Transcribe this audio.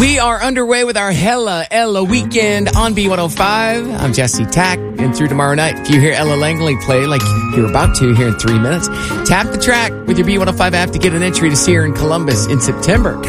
We are underway with our Hella Ella weekend on B105. I'm Jesse Tack, and through tomorrow night, if you hear Ella Langley play like you're about to here in 3 minutes, tap the track with your B105 app to get an entry to see her in Columbus in September.